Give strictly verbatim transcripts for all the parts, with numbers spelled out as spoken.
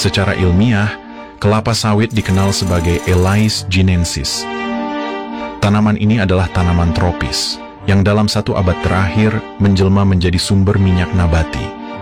Secara ilmiah, kelapa sawit dikenal sebagai Elais guinensis. Tanaman ini adalah tanaman tropis, yang dalam satu abad terakhir menjelma menjadi sumber minyak nabati.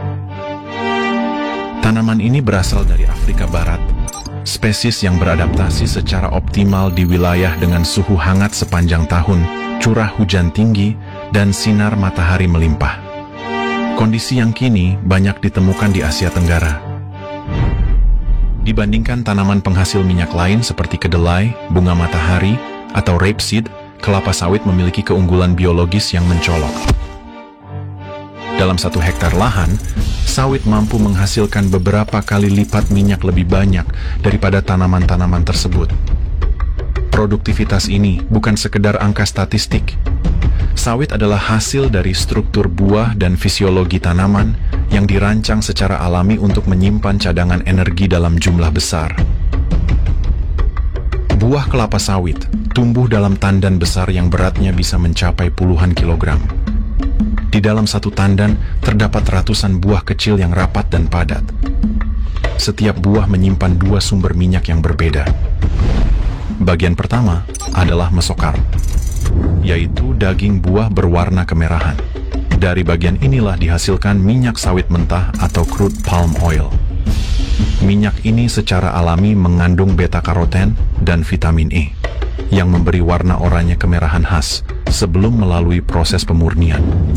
Tanaman ini berasal dari Afrika Barat, spesies yang beradaptasi secara optimal di wilayah dengan suhu hangat sepanjang tahun, curah hujan tinggi, dan sinar matahari melimpah. Kondisi yang kini banyak ditemukan di Asia Tenggara. Dibandingkan tanaman penghasil minyak lain seperti kedelai, bunga matahari, atau rapeseed, kelapa sawit memiliki keunggulan biologis yang mencolok. Dalam satu hektar lahan, sawit mampu menghasilkan beberapa kali lipat minyak lebih banyak daripada tanaman-tanaman tersebut. Produktivitas ini bukan sekedar angka statistik. Sawit adalah hasil dari struktur buah dan fisiologi tanaman yang dirancang secara alami untuk menyimpan cadangan energi dalam jumlah besar. Buah kelapa sawit tumbuh dalam tandan besar yang beratnya bisa mencapai puluhan kilogram. Di dalam satu tandan terdapat ratusan buah kecil yang rapat dan padat. Setiap buah menyimpan dua sumber minyak yang berbeda. Bagian pertama adalah mesokar, yaitu daging buah berwarna kemerahan. Dari bagian inilah dihasilkan minyak sawit mentah atau crude palm oil. Minyak ini secara alami mengandung beta-karoten dan vitamin E, yang memberi warna oranye kemerahan khas sebelum melalui proses pemurnian.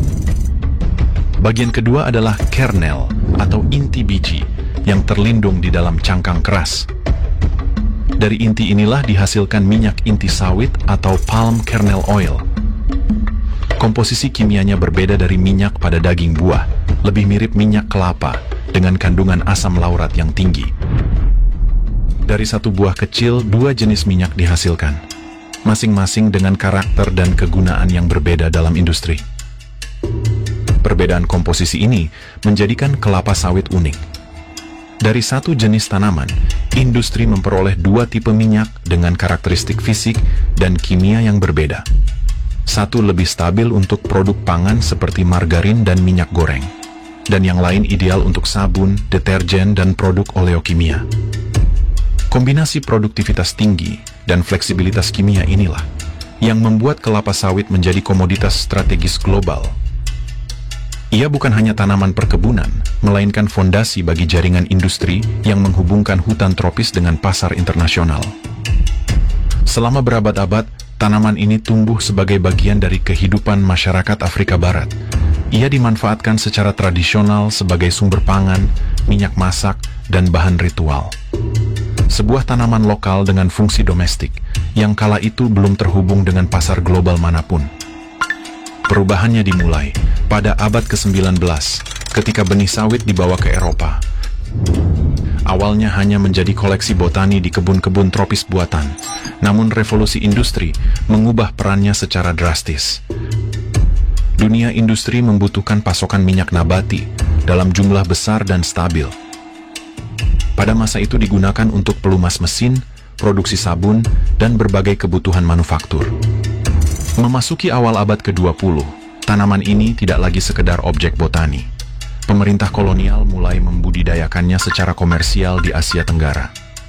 Bagian kedua adalah kernel atau inti biji yang terlindung di dalam cangkang keras. Dari inti inilah dihasilkan minyak inti sawit atau palm kernel oil. Komposisi kimianya berbeda dari minyak pada daging buah, lebih mirip minyak kelapa dengan kandungan asam laurat yang tinggi. Dari satu buah kecil, dua jenis minyak dihasilkan, masing-masing dengan karakter dan kegunaan yang berbeda dalam industri. Perbedaan komposisi ini menjadikan kelapa sawit unik. Dari satu jenis tanaman, industri memperoleh dua tipe minyak dengan karakteristik fisik dan kimia yang berbeda. Satu lebih stabil untuk produk pangan seperti margarin dan minyak goreng, dan yang lain ideal untuk sabun, deterjen, dan produk oleokimia. Kombinasi produktivitas tinggi dan fleksibilitas kimia inilah yang membuat kelapa sawit menjadi komoditas strategis global. Ia bukan hanya tanaman perkebunan, melainkan fondasi bagi jaringan industri yang menghubungkan hutan tropis dengan pasar internasional. Selama berabad-abad, tanaman ini tumbuh sebagai bagian dari kehidupan masyarakat Afrika Barat. Ia dimanfaatkan secara tradisional sebagai sumber pangan, minyak masak, dan bahan ritual. Sebuah tanaman lokal dengan fungsi domestik, yang kala itu belum terhubung dengan pasar global manapun. Perubahannya dimulai pada abad ke sembilan belas, ketika benih sawit dibawa ke Eropa. Awalnya hanya menjadi koleksi botani di kebun-kebun tropis buatan, namun revolusi industri mengubah perannya secara drastis. Dunia industri membutuhkan pasokan minyak nabati dalam jumlah besar dan stabil. Pada masa itu digunakan untuk pelumas mesin, produksi sabun, dan berbagai kebutuhan manufaktur. Memasuki awal abad ke dua puluh, tanaman ini tidak lagi sekedar objek botani. Pemerintah kolonial mulai membudidayakannya secara komersial di Asia Tenggara.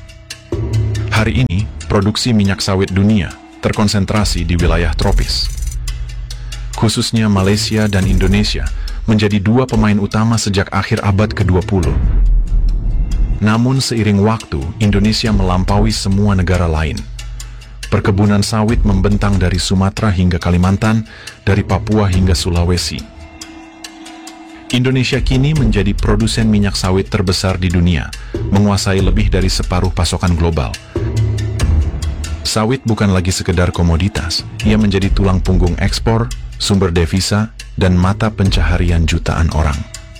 Hari ini, produksi minyak sawit dunia terkonsentrasi di wilayah tropis. Khususnya Malaysia dan Indonesia menjadi dua pemain utama sejak akhir abad ke dua puluh. Namun seiring waktu, Indonesia melampaui semua negara lain. Perkebunan sawit membentang dari Sumatera hingga Kalimantan, dari Papua hingga Sulawesi. Indonesia kini menjadi produsen minyak sawit terbesar di dunia, menguasai lebih dari separuh pasokan global. Sawit bukan lagi sekedar komoditas, ia menjadi tulang punggung ekspor, sumber devisa, dan mata pencaharian jutaan orang.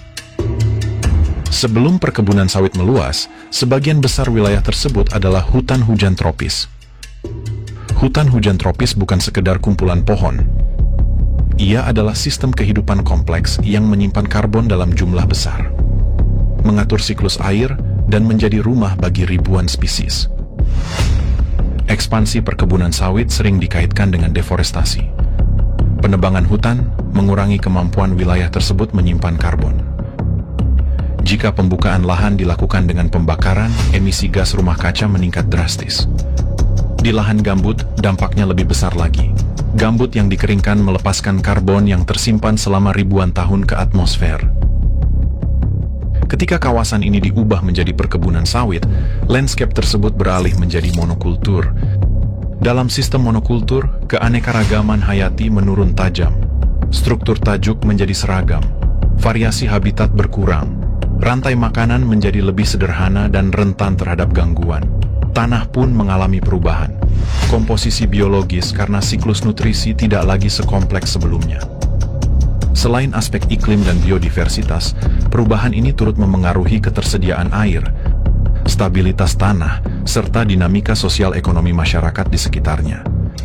Sebelum perkebunan sawit meluas, sebagian besar wilayah tersebut adalah hutan hujan tropis. Hutan hujan tropis bukan sekedar kumpulan pohon. Ia adalah sistem kehidupan kompleks yang menyimpan karbon dalam jumlah besar, mengatur siklus air, dan menjadi rumah bagi ribuan spesies. Ekspansi perkebunan sawit sering dikaitkan dengan deforestasi. Penebangan hutan mengurangi kemampuan wilayah tersebut menyimpan karbon. Jika pembukaan lahan dilakukan dengan pembakaran, emisi gas rumah kaca meningkat drastis. Di lahan gambut, dampaknya lebih besar lagi. Gambut yang dikeringkan melepaskan karbon yang tersimpan selama ribuan tahun ke atmosfer. Ketika kawasan ini diubah menjadi perkebunan sawit, landscape tersebut beralih menjadi monokultur. Dalam sistem monokultur, keanekaragaman hayati menurun tajam. Struktur tajuk menjadi seragam. Variasi habitat berkurang. Rantai makanan menjadi lebih sederhana dan rentan terhadap gangguan. Tanah pun mengalami perubahan. Komposisi biologis karena siklus nutrisi tidak lagi sekompleks sebelumnya. Selain aspek iklim dan biodiversitas, perubahan ini turut memengaruhi ketersediaan air, stabilitas tanah, serta dinamika sosial ekonomi masyarakat di sekitarnya.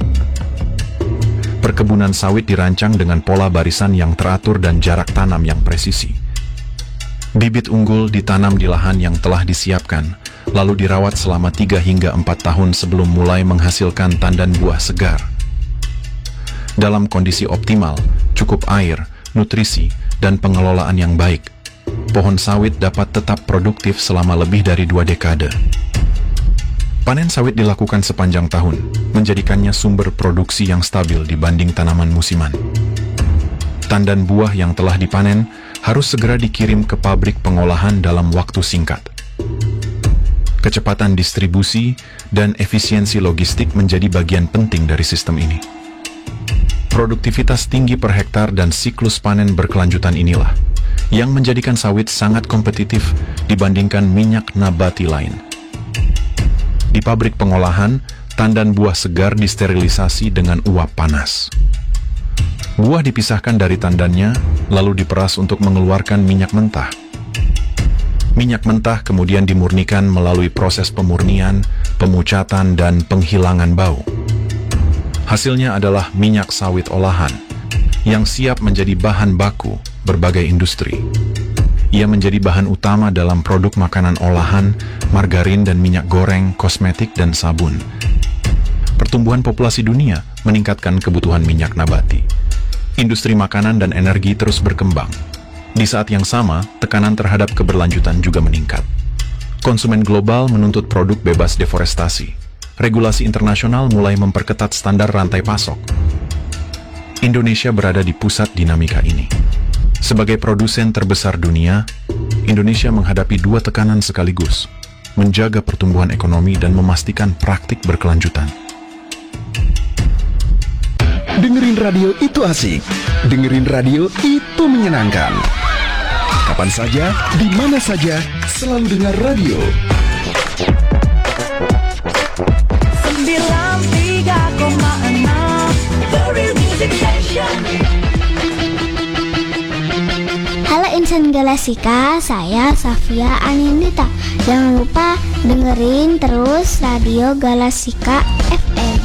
Perkebunan sawit dirancang dengan pola barisan yang teratur dan jarak tanam yang presisi. Bibit unggul ditanam di lahan yang telah disiapkan, lalu dirawat selama tiga hingga empat tahun sebelum mulai menghasilkan tandan buah segar. Dalam kondisi optimal, cukup air, nutrisi, dan pengelolaan yang baik, pohon sawit dapat tetap produktif selama lebih dari dua dekade. Panen sawit dilakukan sepanjang tahun, menjadikannya sumber produksi yang stabil dibanding tanaman musiman. Tandan buah yang telah dipanen harus segera dikirim ke pabrik pengolahan dalam waktu singkat. Kecepatan distribusi dan efisiensi logistik menjadi bagian penting dari sistem ini. Produktivitas tinggi per hektar dan siklus panen berkelanjutan inilah yang menjadikan sawit sangat kompetitif dibandingkan minyak nabati lain. Di pabrik pengolahan, tandan buah segar disterilisasi dengan uap panas. Buah dipisahkan dari tandannya, lalu diperas untuk mengeluarkan minyak mentah. Minyak mentah kemudian dimurnikan melalui proses pemurnian, pemucatan, dan penghilangan bau. Hasilnya adalah minyak sawit olahan, yang siap menjadi bahan baku berbagai industri. Ia menjadi bahan utama dalam produk makanan olahan, margarin dan minyak goreng, kosmetik, dan sabun. Pertumbuhan populasi dunia meningkatkan kebutuhan minyak nabati. Industri makanan dan energi terus berkembang. Di saat yang sama, tekanan terhadap keberlanjutan juga meningkat. Konsumen global menuntut produk bebas deforestasi. Regulasi internasional mulai memperketat standar rantai pasok. Indonesia berada di pusat dinamika ini. Sebagai produsen terbesar dunia, Indonesia menghadapi dua tekanan sekaligus, menjaga pertumbuhan ekonomi dan memastikan praktik berkelanjutan. Dengerin radio itu asik. Dengerin radio itu menyenangkan. Kapan saja, di mana saja, selalu dengar radio. sembilan tiga koma enam The Real Music Station. Halo Insan Galasika, saya Safia Anindita. Jangan lupa dengerin terus Radio Galasika F M.